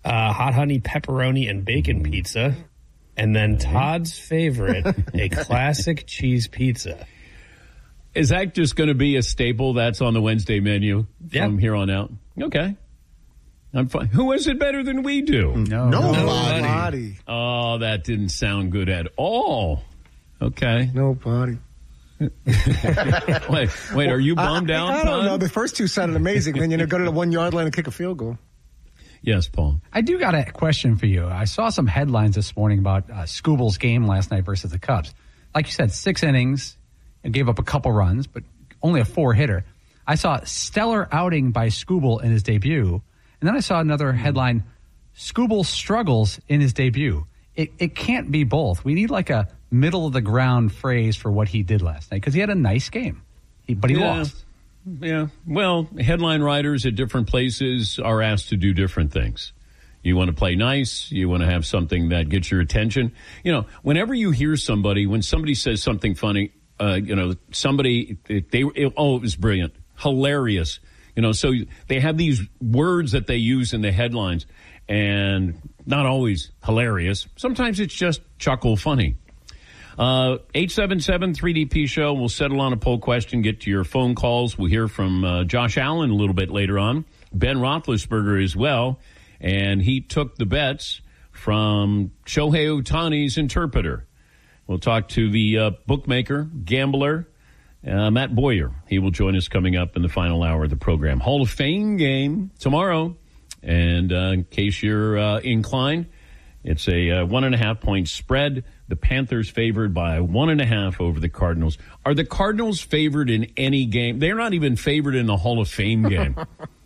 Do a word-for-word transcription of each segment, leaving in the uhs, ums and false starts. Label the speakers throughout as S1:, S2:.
S1: uh, hot honey pepperoni and bacon pizza, and then Todd's favorite, a classic cheese pizza.
S2: Is that just going to be a staple that's on the Wednesday menu
S1: yeah.
S2: from here on out? Okay. I'm fine. Who is it better than we do?
S3: No.
S4: Nobody.
S2: Oh, that didn't sound good at all. Okay.
S4: Nobody.
S2: wait, wait, are you bummed
S4: I,
S2: out,
S4: I, I don't
S2: Todd?
S4: know. The first two sounded amazing. Then, you know, go to the one-yard line and kick a field goal.
S2: Yes, Paul.
S3: I do got a question for you. I saw some headlines this morning about uh, Scooble's game last night versus the Cubs. Like you said, six innings and gave up a couple runs, but only a four-hitter. I saw stellar outing by Scooble in his debut. And then I saw another headline, Scooble struggles in his debut. It, it can't be both. We need like a middle-of-the-ground phrase for what he did last night, because he had a nice game, he, but he
S2: yeah.
S3: lost.
S2: Yeah. Well, headline writers at different places are asked to do different things. You want to play nice. You want to have something that gets your attention. You know, whenever you hear somebody, when somebody says something funny, uh, you know, somebody, they, it, oh, it was brilliant, hilarious. You know, so they have these words that they use in the headlines, and not always hilarious. Sometimes it's just chuckle funny. Uh, eight seven seven three D P show. We'll settle on a poll question, get to your phone calls. We'll hear from uh, Josh Allen a little bit later on. Ben Roethlisberger as well. And he took the bets from Shohei Ohtani's interpreter. We'll talk to the uh, bookmaker, gambler, uh, Matt Boyer. He will join us coming up in the final hour of the program. Hall of Fame game tomorrow. And uh, in case you're uh, inclined, it's a uh, one and a half point spread. The Panthers favored by one and a half over the Cardinals. Are the Cardinals favored in any game? They're not even favored in the Hall of Fame game.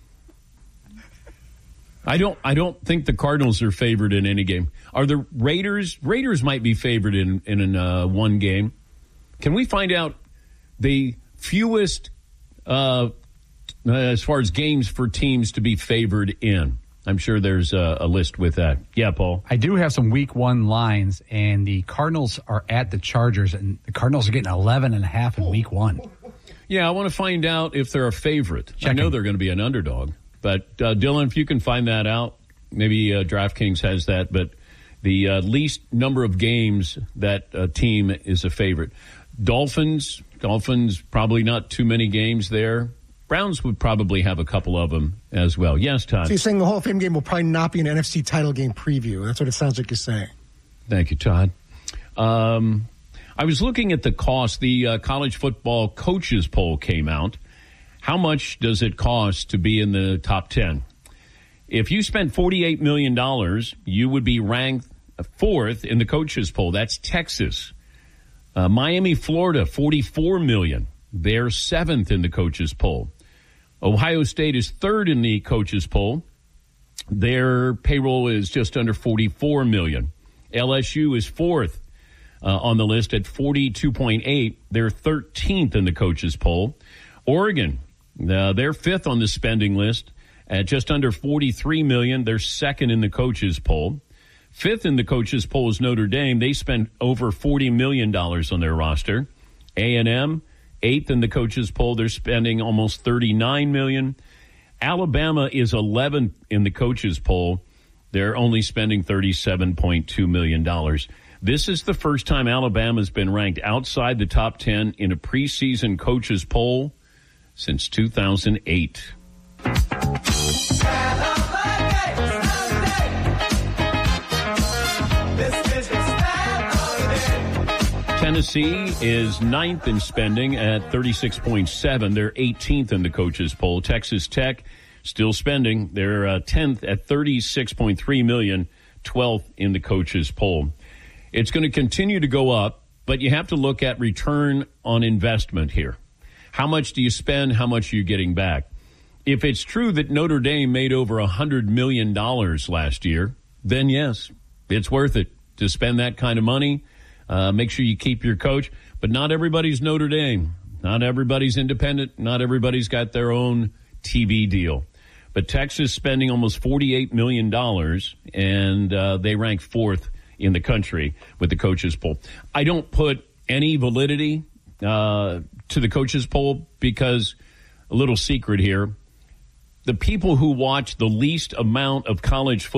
S2: I don't. I don't think the Cardinals are favored in any game. Are the Raiders? Raiders might be favored in in uh, one game. Can we find out the fewest uh, as far as games for teams to be favored in? I'm sure there's a, a list with that. Yeah, Paul.
S3: I do have some week one lines, and the Cardinals are at the Chargers, and the Cardinals are getting eleven and a half in week one.
S2: Yeah, I want to find out if they're a favorite.
S3: Checking.
S2: I know they're going to be an underdog. But, uh, Dylan, if you can find that out, maybe uh, DraftKings has that, but the uh, least number of games that a team is a favorite. Dolphins, Dolphins, probably not too many games there. Browns would probably have a couple of them as well. Yes, Todd?
S4: So you're saying the Hall of Fame game will probably not be an N F C title game preview. That's what it sounds like you're saying.
S2: Thank you, Todd. Um, I was looking at the cost. The uh, college football coaches poll came out. How much does it cost to be in the top ten? If you spent forty-eight million dollars, you would be ranked fourth in the coaches poll. That's Texas. Uh, Miami, Florida, forty-four million dollars. They're seventh in the coaches poll. Ohio State is third in the coaches poll. Their payroll is just under forty-four million dollars. L S U is fourth uh, on the list at forty-two point eight. They're thirteenth in the coaches poll. Oregon, Uh, they're fifth on the spending list at just under forty-three million dollars. They're second in the coaches poll. Fifth in the coaches poll is Notre Dame. They spent over forty million dollars on their roster. A and M, eighth in the coaches poll. They're spending almost thirty-nine million dollars. Alabama is eleventh in the coaches poll. They're only spending thirty-seven point two million dollars. This is the first time Alabama's been ranked outside the top ten in a preseason coaches poll since two thousand eight. Tennessee is ninth in spending at thirty-six point seven. They're eighteenth in the coaches poll. Texas Tech still spending. They're uh, tenth at thirty-six point three million dollars, twelfth in the coaches poll. It's going to continue to go up, but you have to look at return on investment here. How much do you spend? How much are you getting back? If it's true that Notre Dame made over one hundred million dollars last year, then yes, it's worth it to spend that kind of money. Uh, make sure you keep your coach. But not everybody's Notre Dame. Not everybody's independent. Not everybody's got their own T V deal. But Texas spending almost forty-eight million dollars, and uh, they rank fourth in the country with the coaches poll. I don't put any validity uh, to the coaches poll because, a little secret here, the people who watch the least amount of college football